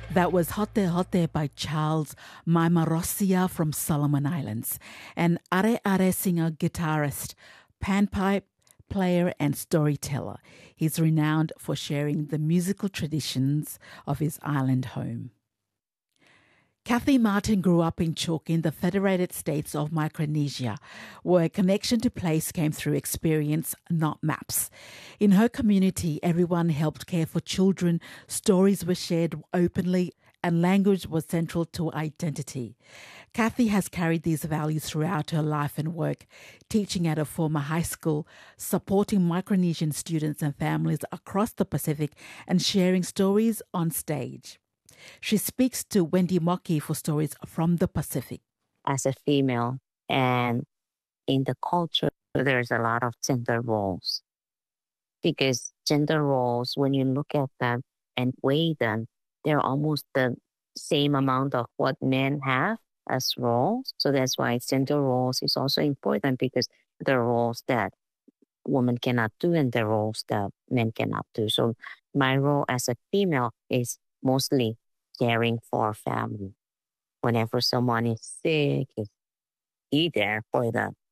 That was Hote Hote by Charles Maimarosia from Solomon Islands, an Are Are singer, guitarist, panpipe player and storyteller. He's renowned for sharing the musical traditions of his island home. Kathy Martin grew up in Chuuk in the Federated States of Micronesia, where a connection to place came through experience, not maps. In her community, everyone helped care for children, stories were shared openly, and language was central to identity. Kathy has carried these values throughout her life and work, teaching at a former high school, supporting Micronesian students and families across the Pacific, and sharing stories on stage. She speaks to Wendy Mockey for stories from the Pacific. As a female, and in the culture, there's a lot of gender roles. Because gender roles, when you look at them and weigh them, they're almost the same amount of what men have as roles. So that's why gender roles is also important, because the roles that women cannot do and the roles that men cannot do. So my role as a female is mostly caring for family. Whenever someone is sick, be there for them.